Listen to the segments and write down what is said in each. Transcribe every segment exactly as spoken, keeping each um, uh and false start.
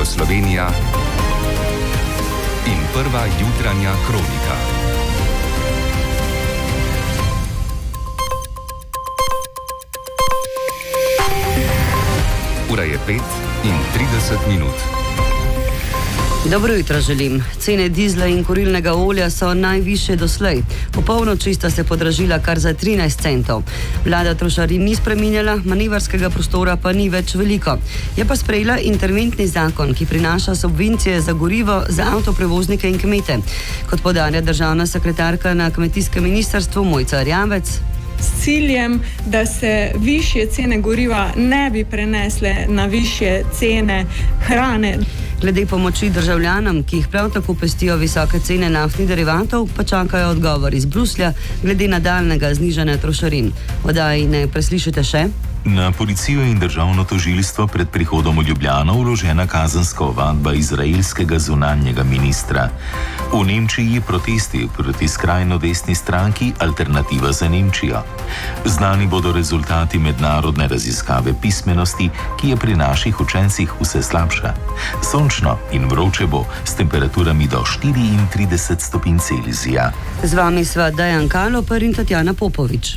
Slovenija in prva jutranja kronika. Ura je pet in trideset minut. Dobro jutro želim. Cene dizla in kurilnega olja so najvišje doslej. Po polnoči sta se podražila kar za trinajst centov. Vlada trošarin ni spreminjala, manevrskega prostora pa ni več veliko. Je pa sprejela interventni zakon, ki prinaša subvencije za gorivo za avtoprevoznike in kmete. Kot poudarja državna sekretarka na kmetijskem ministrstvu Mojca Erjavec, s ciljem, da se višje cene goriva ne bi prenesle na višje cene hrane. Glede pomoči državljanom, ki jih prav tako pestijo visoke cene naftnih derivatov, pa čakajo odgovor iz Bruslja glede nadaljnjega znižanja trošarin. Oddaji ne preslišite še? Na policijo in državno tožilstvo pred prihodom v Ljubljano vložena kazenska ovadba izraelskega zunanjega ministra. V Nemčiji protesti proti skrajno desni stranki Alternativa za Nemčijo. Znani bodo rezultati mednarodne raziskave pismenosti, ki je pri naših učencih vse slabša. Sončno in vroče bo s temperaturami do štiriintrideset stopinj Celzija. Z vami sva Dejan Kaloper in Tatjana Popovič.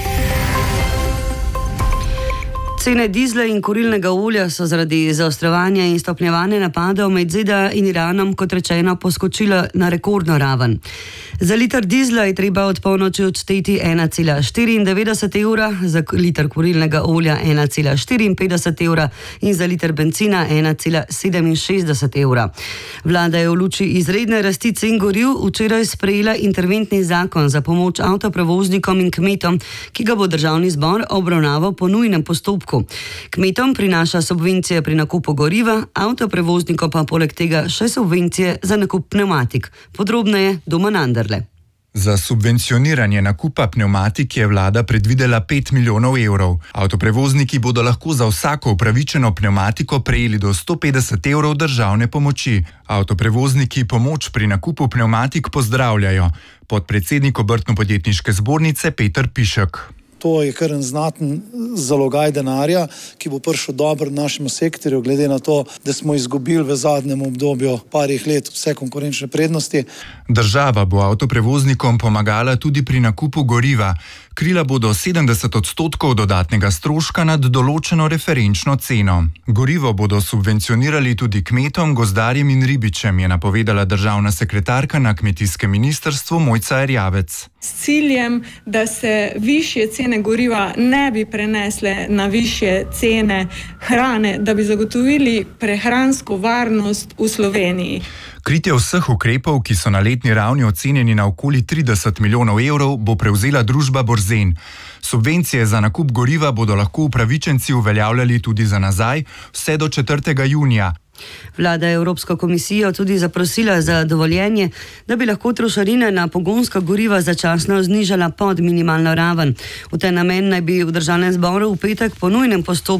Cene dizla in kurilnega olja so zaradi zaostrovanja in stopnjevanja napadov med Z D A in Iranom, kot rečeno, poskočila na rekordno raven. Za liter dizla je treba od polnoči odšteti ena cela štiriindevetdeset evra, za liter kurilnega olja ena cela štiriinpetdeset evra in za liter bencina ena cela sedeminšestdeset evra. Vlada je v luči izredne rasti cen goriv včeraj sprejela interventni zakon za pomoč avtoprevoznikom in kmetom, ki ga bo državni zbor obravnaval po nujnem postopku. Kmetom prinaša subvencije pri nakupu goriva, avtoprevoznikom pa poleg tega še subvencije za nakup pneumatik. Podrobneje Domen Anderle. Za subvencioniranje nakupa pneumatik je vlada predvidela pet milijonov evrov. Avtoprevozniki bodo lahko za vsako upravičeno pneumatiko prejeli do sto petdeset evrov državne pomoči. Avtoprevozniki pomoč pri nakupu pneumatik pozdravljajo. Podpredsednik Obrtno-podjetniške zbornice Peter Pišek. To je kar en znaten zalogaj denarja, ki bo prišel dobro našemu sektorju, glede na to, da smo izgubili v zadnjem obdobju parih let vse konkurenčne prednosti. Država bo avtoprevoznikom pomagala tudi pri nakupu goriva. Krila bodo sedemdeset odstotkov dodatnega stroška nad določeno referenčno ceno. Gorivo bodo subvencionirali tudi kmetom, gozdarjem in ribičem, je napovedala državna sekretarka na kmetijskem ministrstvu Mojca Erjavec. S ciljem, da se višje cene goriva ne bi prenesle na višje cene hrane, da bi zagotovili prehransko varnost v Sloveniji. Kritje vseh ukrepov, ki so na letni ravni ocenjeni na okoli trideset milijonov evrov, bo prevzela družba Borzen. Subvencije za nakup goriva bodo lahko upravičenci uveljavljali tudi za nazaj, vse do četrtega junija. Vlada je Evropsko komisijo tudi zaprosila za dovoljenje, da bi lahko trošarine na pogonska goriva začasno znižala pod minimalno raven. V ta namen naj bi v državnem zboru v petek po nujnem postopku